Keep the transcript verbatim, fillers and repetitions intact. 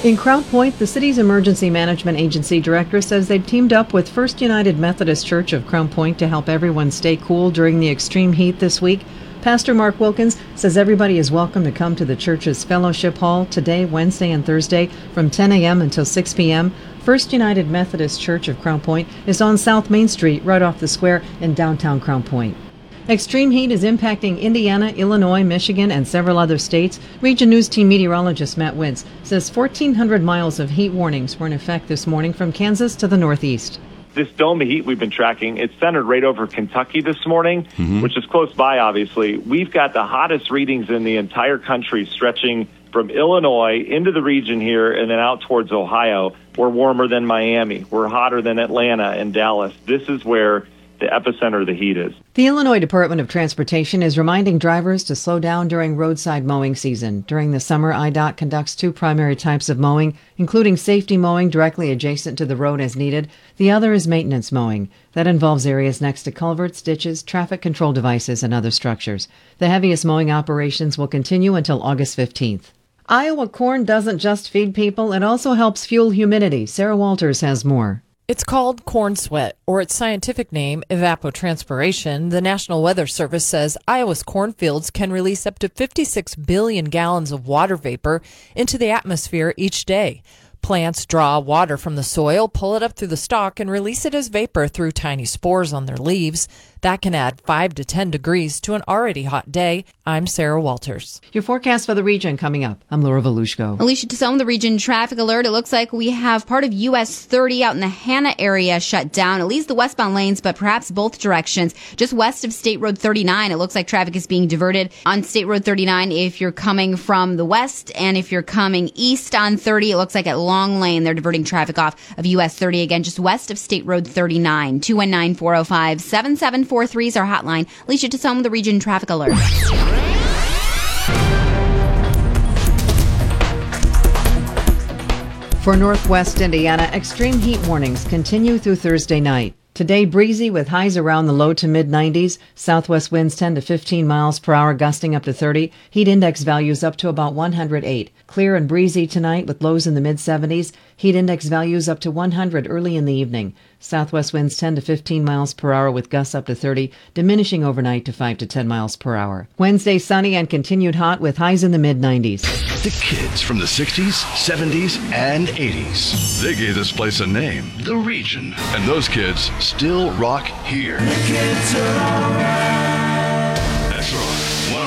In Crown Point, the city's emergency management agency director says they've teamed up with First United Methodist Church of Crown Point to help everyone stay cool during the extreme heat this week. Pastor Mark Wilkins says everybody is welcome to come to the church's fellowship hall today, Wednesday, and Thursday from ten a.m. until six p.m. First United Methodist Church of Crown Point is on South Main Street, right off the square in downtown Crown Point. Extreme heat is impacting Indiana, Illinois, Michigan, and several other states. Region News Team meteorologist Matt Wintz says fourteen hundred miles of heat warnings were in effect this morning from Kansas to the northeast. This dome of heat we've been tracking, it's centered right over Kentucky this morning, mm-hmm. which is close by, obviously. We've got the hottest readings in the entire country, stretching from Illinois into the region here and then out towards Ohio. We're warmer than Miami. We're hotter than Atlanta and Dallas. This is where the epicenter of the heat is. The Illinois Department of Transportation is reminding drivers to slow down during roadside mowing season. During the summer, I D O T conducts two primary types of mowing, including safety mowing directly adjacent to the road as needed. The other is maintenance mowing. That involves areas next to culverts, ditches, traffic control devices, and other structures. The heaviest mowing operations will continue until August fifteenth. Iowa corn doesn't just feed people, it also helps fuel humidity. Sarah Walters has more. It's called corn sweat, or its scientific name, evapotranspiration. The National Weather Service says Iowa's cornfields can release up to fifty-six billion gallons of water vapor into the atmosphere each day. Plants draw water from the soil, pull it up through the stalk, and release it as vapor through tiny spores on their leaves. That can add five to ten degrees to an already hot day. I'm Sarah Walters. Your forecast for the region coming up. I'm Laura Volushko. Alicia Tassone, the region traffic alert. It looks like we have part of U S thirty out in the Hannah area shut down, at least the westbound lanes, but perhaps both directions. Just west of State Road thirty-nine, it looks like traffic is being diverted on State Road thirty-nine if you're coming from the west, and if you're coming east on thirty, it looks like at Long Lane, they're diverting traffic off of U S thirty, again, just west of State Road thirty-nine. two one nine, four oh five, seven seven four three is our hotline. Alicia Tassone, the region traffic alert. For Northwest Indiana, extreme heat warnings continue through Thursday night. Today, breezy with highs around the low to mid nineties. Southwest winds ten to fifteen miles per hour, gusting up to thirty. Heat index values up to about one hundred eight. Clear and breezy tonight with lows in the mid seventies. Heat index values up to one hundred early in the evening. Southwest winds ten to fifteen miles per hour with gusts up to thirty, diminishing overnight to five to ten miles per hour. Wednesday, sunny and continued hot with highs in the mid nineties. The kids from the sixties, seventies, and eighties. They gave this place a name, The Region. And those kids still rock here. The kids are all right.